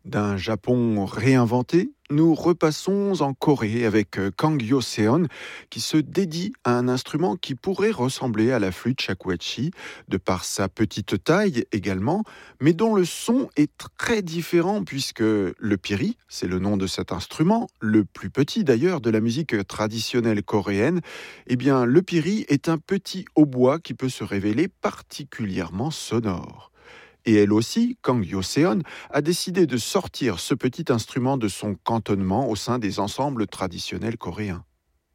D'un Japon réinventé, nous repassons en Corée avec Kang Yo-seon qui se dédie à un instrument qui pourrait ressembler à la flûte shakuhachi de par sa petite taille également, mais dont le son est très différent puisque le piri, c'est le nom de cet instrument, le plus petit d'ailleurs de la musique traditionnelle coréenne, eh bien le piri est un petit hautbois qui peut se révéler particulièrement sonore. Et elle aussi, Kang Yo-seon, a décidé de sortir ce petit instrument de son cantonnement au sein des ensembles traditionnels coréens.